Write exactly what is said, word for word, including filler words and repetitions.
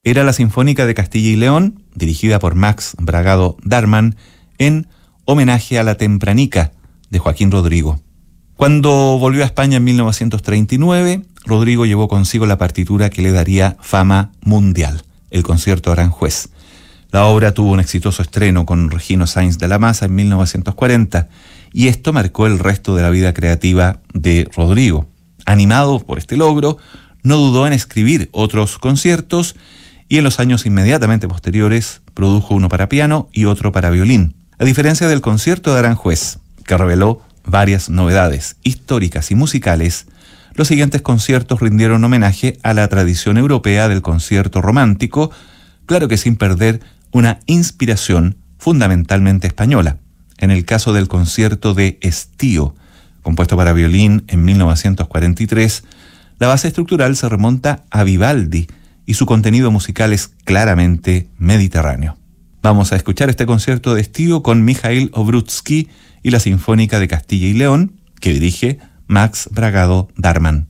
era la Sinfónica de Castilla y León, dirigida por Max Bragado Darman, en homenaje a la Tempranica de Joaquín Rodrigo. Cuando volvió a España en mil novecientos treinta y nueve, Rodrigo llevó consigo la partitura que le daría fama mundial, el Concierto Aranjuez. La obra tuvo un exitoso estreno con Regino Sáenz de la Maza en mil novecientos cuarenta, y esto marcó el resto de la vida creativa de Rodrigo. Animado por este logro, no dudó en escribir otros conciertos y en los años inmediatamente posteriores produjo uno para piano y otro para violín. A diferencia del Concierto de Aranjuez, que reveló varias novedades históricas y musicales, los siguientes conciertos rindieron homenaje a la tradición europea del concierto romántico, claro que sin perder una inspiración fundamentalmente española. En el caso del concierto de Estío, compuesto para violín en mil novecientos cuarenta y tres, la base estructural se remonta a Vivaldi y su contenido musical es claramente mediterráneo. Vamos a escuchar este concierto de Estío con Mikhail Obrutsky y la Sinfónica de Castilla y León, que dirige Max Bragado Darman.